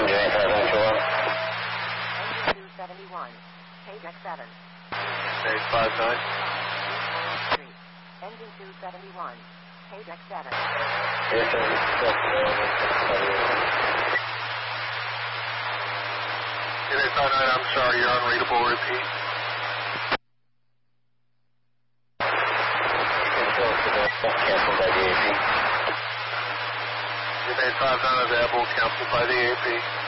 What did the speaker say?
Engine 271, KDEC 7. 859. Engine 271, KDEC 7. I'm sorry, you're unreadable. Repeat. Canceled by the AP. Unit 859 available, canceled by the AP.